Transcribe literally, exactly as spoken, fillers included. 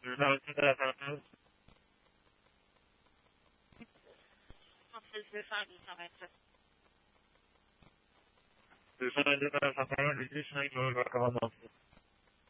Je vais arrêter de la faire. C'est deux cent deux cent vingt-sept. deux cent vingt-deux à la fin, le dix-cinq, je vais recommander.